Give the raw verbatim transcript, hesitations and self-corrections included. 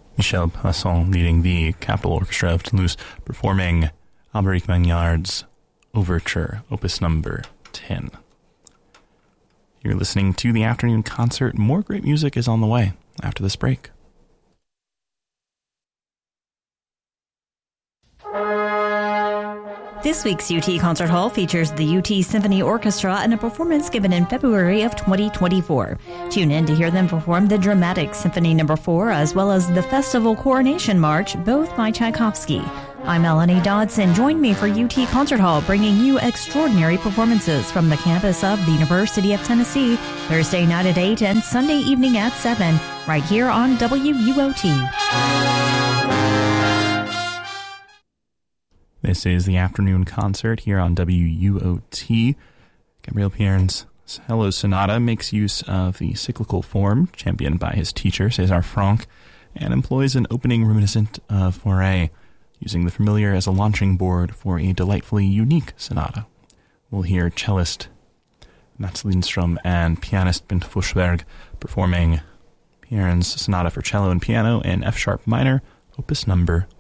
Michel Poisson leading the Capitol Orchestra of Toulouse, performing Alberic Magnard's Overture, Opus number ten. You're listening to the afternoon concert. More great music is on the way after this break. This week's U T Concert Hall features the U T Symphony Orchestra and a performance given in February of twenty twenty-four. Tune in to hear them perform the Dramatic Symphony Number four as well as the Festival Coronation March, both by Tchaikovsky. I'm Melanie Dodson. Join me for U T Concert Hall, bringing you extraordinary performances from the campus of the University of Tennessee, Thursday night at eight and Sunday evening at seven, right here on W U O T. This is the afternoon concert here on W U O T. Gabriel Pierne's Hello Sonata makes use of the cyclical form championed by his teacher, César Franck, and employs an opening reminiscent of Fauré, using the familiar as a launching board for a delightfully unique sonata. We'll hear cellist Mats Lindström and pianist Bent Forsberg performing Pierne's Sonata for Cello and Piano in F-sharp minor, opus number